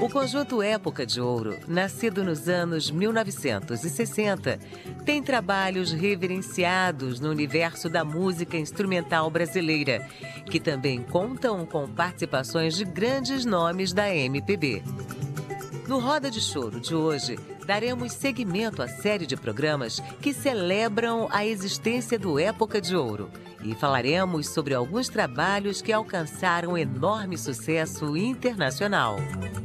O conjunto Época de Ouro, nascido nos anos 1960, tem trabalhos reverenciados no universo da música instrumental brasileira, que também contam com participações de grandes nomes da MPB. No Roda de Choro de hoje, daremos seguimento à série de programas que celebram a existência do Época de Ouro e falaremos sobre alguns trabalhos que alcançaram enorme sucesso internacional.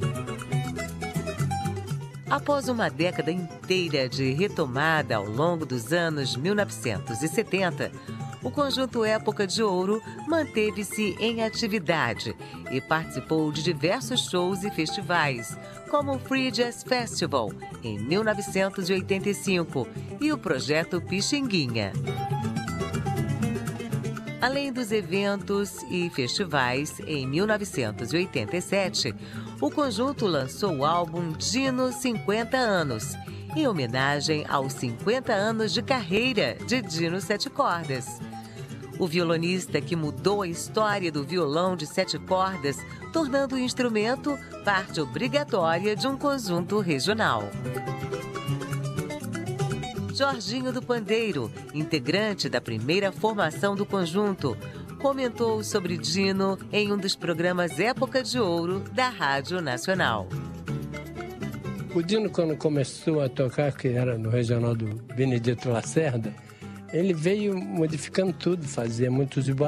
Após uma década inteira de retomada ao longo dos anos 1970, o conjunto Época de Ouro manteve-se em atividade e participou de diversos shows e festivais, como o Free Jazz Festival, em 1985, e o Projeto Pixinguinha. Além dos eventos e festivais, em 1987, o conjunto lançou o álbum Dino 50 Anos, em homenagem aos 50 anos de carreira de Dino Sete Cordas. O violonista que mudou a história do violão de 7 cordas, tornando o instrumento parte obrigatória de um conjunto regional. Jorginho do Pandeiro, integrante da primeira formação do conjunto, comentou sobre Dino em um dos programas Época de Ouro da Rádio Nacional. O Dino, quando começou a tocar, que era no regional do Benedito Lacerda, ele veio modificando tudo, fazia muitos